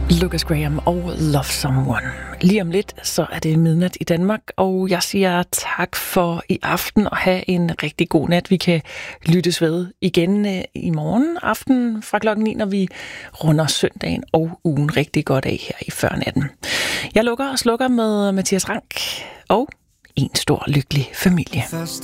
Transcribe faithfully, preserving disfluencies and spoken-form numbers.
Lucas Graham og Love Someone. Lige om lidt, så er det midnat i Danmark, og jeg siger tak for i aften og have en rigtig god nat. Vi kan lyttes ved igen i morgen aften fra klokken ni, når vi runder søndagen og ugen rigtig godt af her i førnatten. Jeg lukker og slukker med Mathias Rank og en stor lykkelig familie.